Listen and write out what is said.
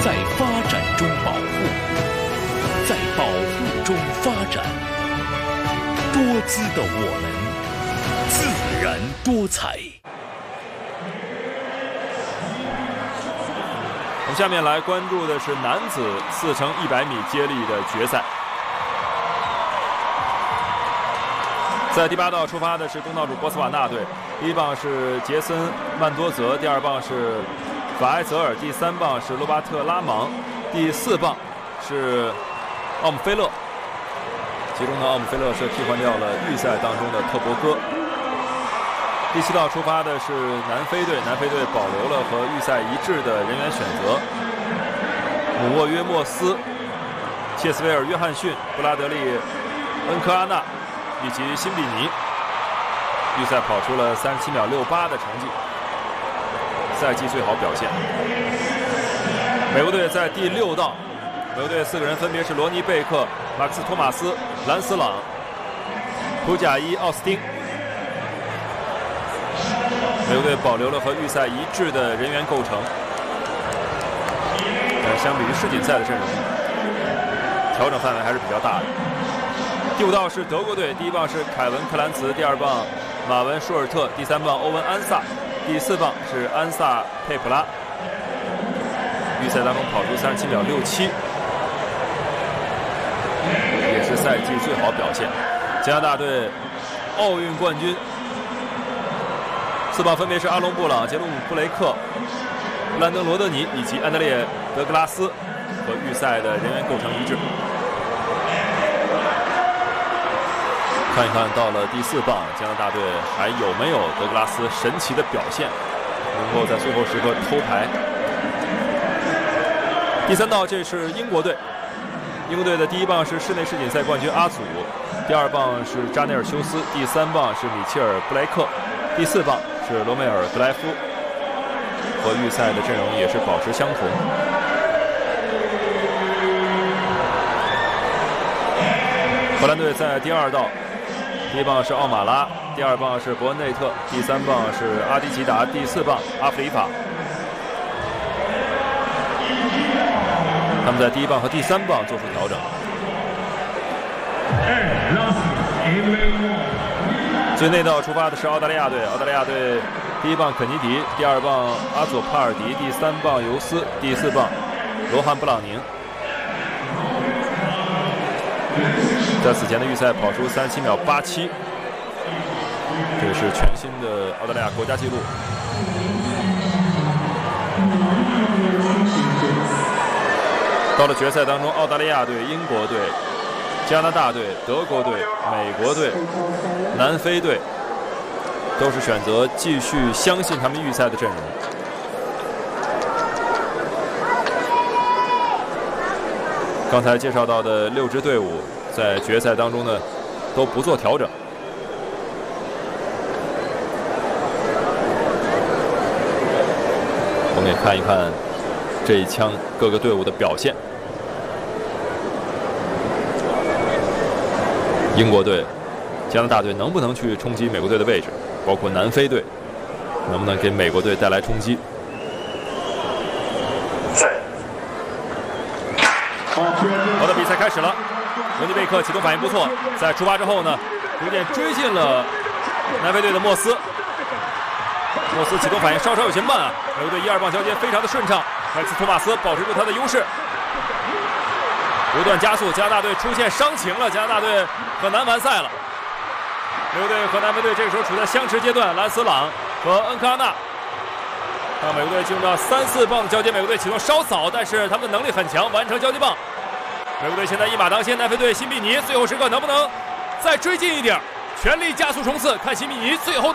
在发展中保护，在保护中发展。多姿的我们，自然多彩。 我们下面来关注的是男子4×100米接力的决赛。在第8道出发的是东道主波斯瓦纳队，第一棒是杰森·曼多泽，第2棒是法埃泽尔，第3棒是罗巴特·拉芒，第4棒是奥姆菲勒。其中呢，奥姆菲勒是替换掉了预赛当中的特博戈。第7道出发的是南非队，南非队保留了和预赛一致的人员选择：姆沃约莫斯、切斯维尔·约翰逊、布拉德利·恩科阿纳以及辛比尼。预赛跑出了37秒68的成绩，赛季最好表现。美国队在第6道，美国队4个人分别是罗尼·贝克、马克思·托马斯、兰斯朗、普贾伊·奥斯汀。美国队保留了和预赛一致的人员构成，但相比于世锦赛的阵容，调整范围还是比较大的。第5道是德国队，第1棒是凯文·克兰茨，第2棒马文·舒尔特，第3棒欧文·安萨，第4棒是安萨·佩普拉。预赛当中跑出37秒67，也是赛季最好表现。加拿大队奥运冠军4棒分别是阿隆·布朗、杰鲁姆·布雷克、布兰登·罗德尼以及安德烈·德格拉斯，和预赛的人员构成一致。看一看到了第4棒，加拿大队还有没有德格拉斯神奇的表现，能够在最后时刻偷牌。第3道这是英国队，英国队的第1棒是室内世锦赛冠军阿祖，第2棒是扎内尔修斯，第3棒是米切尔布莱克，第4棒是罗梅尔格莱夫，和预赛的阵容也是保持相同。荷兰队在第2道，第1棒是奥马拉，第2棒是伯恩内特，第3棒是阿迪吉达，第4棒阿弗里法。他们在第1棒和第3棒做出调整。最内道出发的是澳大利亚队，澳大利亚队第1棒肯尼迪，第2棒阿佐帕尔迪，第3棒尤斯，第4棒罗汉布朗宁。在此前的预赛跑出37秒87，这是全新的澳大利亚国家纪录。到了决赛当中，澳大利亚队、英国队、加拿大队、德国队、美国队、南非队都是选择继续相信他们预赛的阵容。刚才介绍到的6支队伍在决赛当中呢都不做调整。我们也看一看这一枪各个队伍的表现。英国队、加拿大队能不能去冲击美国队的位置，包括南非队能不能给美国队带来冲击。好的，比赛开始了。罗尼贝克启动反应不错，在出发之后呢，逐渐追进了南非队的莫斯。莫斯启动反应稍稍有些慢啊，美国队1、2棒交接非常的顺畅，麦克斯·托马斯保持住他的优势，不断加速。加拿大队出现伤情了，加拿大队很难完赛了。美国队和南非队这个时候处在相持阶段，兰斯朗和恩科阿纳。当美国队进入到3、4棒的交接，美国队启动稍早，但是他们的能力很强，完成交接棒。美国队现在一马当先，南非队辛比尼最后时刻能不能再追进一点，全力加速冲刺，看辛比尼最后的